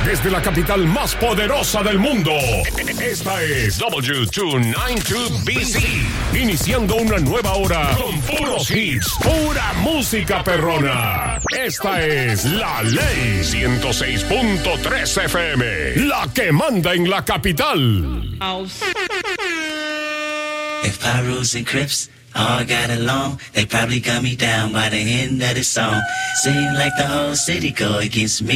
Desde la capital más poderosa del mundo, esta es W292BC. Iniciando una nueva hora con puros hits, pura música perrona. Esta es La Ley 106.3 FM, la que manda en la capital. If Pyrus and Crips all got along, they probably got me down by the end of the song. Seemed like the whole city go against me.